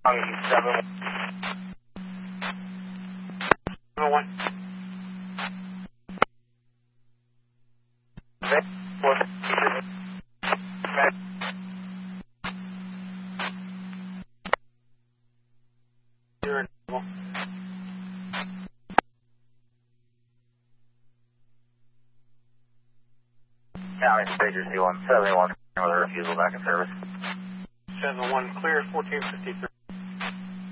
County Stagers C171 with a refusal back in service. 71 clear, 1453.